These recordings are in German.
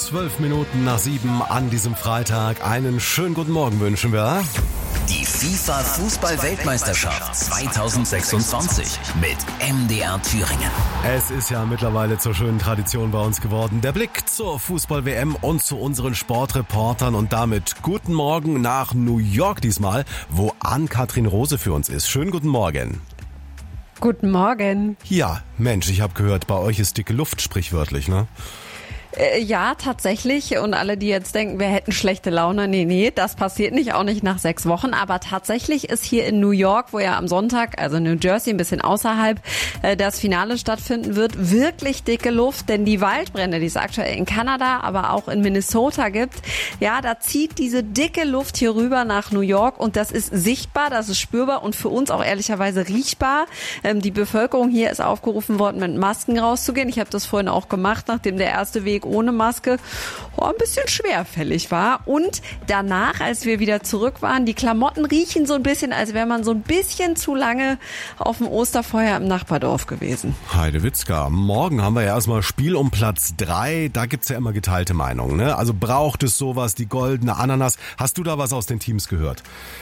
7:12 an diesem Freitag. Einen schönen guten Morgen wünschen wir. Die FIFA-Fußball-Weltmeisterschaft 2026 mit MDR Thüringen. Es ist ja mittlerweile zur schönen Tradition bei uns geworden. Der Blick zur Fußball-WM und zu unseren Sportreportern und damit guten Morgen nach New York diesmal, wo Ann-Kathrin Rose für uns ist. Schönen guten Morgen. Guten Morgen. Ja, Mensch, ich habe gehört, bei euch ist dicke Luft sprichwörtlich, ne? Ja, tatsächlich. Und alle, die jetzt denken, wir hätten schlechte Laune, nee, das passiert nicht, auch nicht nach 6 Wochen. Aber tatsächlich ist hier in New York, wo ja am Sonntag, also New Jersey, ein bisschen außerhalb, das Finale stattfinden wird, wirklich dicke Luft. Denn die Waldbrände, die es aktuell in Kanada, aber auch in Minnesota gibt, ja, da zieht diese dicke Luft hier rüber nach New York. Und das ist sichtbar, das ist spürbar und für uns auch ehrlicherweise riechbar. Die Bevölkerung hier ist aufgerufen worden, mit Masken rauszugehen. Ich habe das vorhin auch gemacht, nachdem der erste Weg ohne Maske ein bisschen schwerfällig war. Und danach, als wir wieder zurück waren, die Klamotten riechen so ein bisschen, als wäre man so ein bisschen zu lange auf dem Osterfeuer im Nachbardorf gewesen. Heidewitzka, morgen haben wir ja erstmal Spiel um Platz 3. Da gibt's ja immer geteilte Meinungen, ne? Also braucht es sowas, die goldene Ananas? Hast du da was aus den Teams gehört?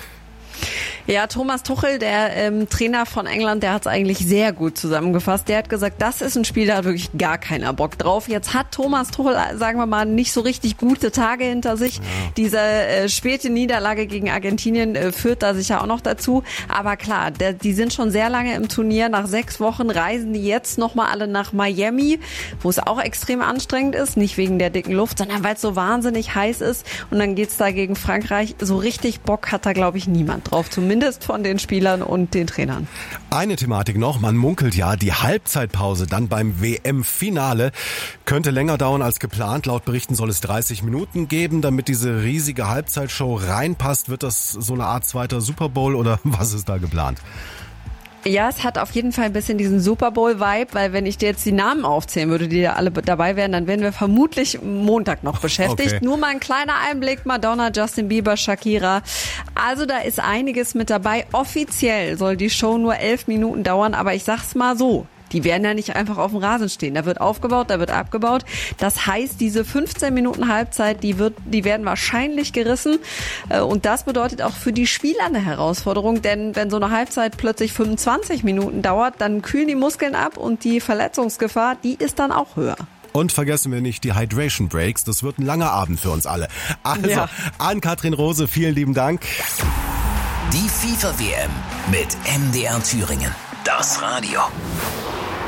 Ja, Thomas Tuchel, der Trainer von England, der hat es eigentlich sehr gut zusammengefasst. Der hat gesagt, das ist ein Spiel, da hat wirklich gar keiner Bock drauf. Jetzt hat Thomas Tuchel, sagen wir mal, nicht so richtig gute Tage hinter sich. Ja. Diese späte Niederlage gegen Argentinien führt da sicher auch noch dazu. Aber klar, die sind schon sehr lange im Turnier. Nach 6 Wochen reisen die jetzt nochmal alle nach Miami, wo es auch extrem anstrengend ist. Nicht wegen der dicken Luft, sondern weil es so wahnsinnig heiß ist. Und dann geht's da gegen Frankreich. So richtig Bock hat da, glaube ich, niemand drauf. Zumindest von den Spielern und den Trainern. Eine Thematik noch, man munkelt ja, die Halbzeitpause dann beim WM-Finale könnte länger dauern als geplant. Laut Berichten soll es 30 Minuten geben, damit diese riesige Halbzeitshow reinpasst. Wird das so eine Art zweiter Super Bowl oder was ist da geplant? Ja, es hat auf jeden Fall ein bisschen diesen Super Bowl-Vibe, weil wenn ich dir jetzt die Namen aufzählen würde, die da alle dabei wären, dann wären wir vermutlich Montag noch beschäftigt. Okay. Nur mal ein kleiner Einblick, Madonna, Justin Bieber, Shakira. Also da ist einiges mit dabei. Offiziell soll die Show nur 11 Minuten dauern, aber ich sag's mal so. Die werden ja nicht einfach auf dem Rasen stehen. Da wird aufgebaut, da wird abgebaut. Das heißt, diese 15 Minuten Halbzeit, die werden wahrscheinlich gerissen. Und das bedeutet auch für die Spieler eine Herausforderung. Denn wenn so eine Halbzeit plötzlich 25 Minuten dauert, dann kühlen die Muskeln ab und die Verletzungsgefahr, die ist dann auch höher. Und vergessen wir nicht die Hydration Breaks. Das wird ein langer Abend für uns alle. Also, ja. Ann-Kathrin Rose, vielen lieben Dank. Die FIFA-WM mit MDR Thüringen. Das Radio.